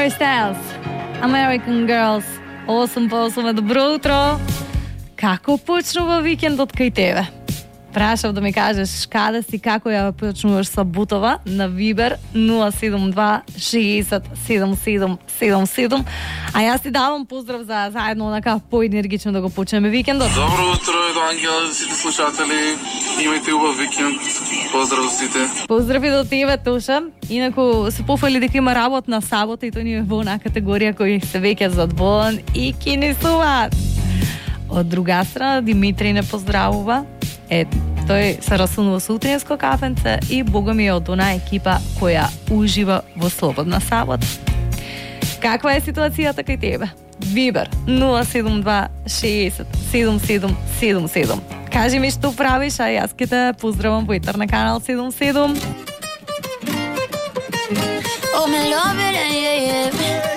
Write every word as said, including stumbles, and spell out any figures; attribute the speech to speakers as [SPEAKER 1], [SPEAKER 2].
[SPEAKER 1] Harry Styles, American Girls. осем по осем, добро утро. Како почнува викендот кај тебе? Прашав да ми кажеш каде си, како ја почнуваш саботова на Вибер нула седум два шеесет седум седум седум седум. А јас ти давам поздрав за заедно онака поенергично да го почнеме викендот.
[SPEAKER 2] Добро утро, Евангел, за сите слушатели. Имајте убав викенд. Поздрав за сите.
[SPEAKER 1] Поздрави до тебе, Тоша. Инаку се пофали дека има работна сабота и тоа ни е во она категорија кои се веќе задболен и ки не суваат. Од друга страна, Димитри не поздравува. Е, тој се расунува со утринско кафенце и бога ми е од она екипа која ужива во слободна сабота. Каква е ситуацијата кај тебе? Вибер нула седум два шеесет седум седум седум седум. Кажи ми што правиш, а јас ке те поздравам во етер на канал седум седум.
[SPEAKER 3] Oh, me love it, yeah, yeah.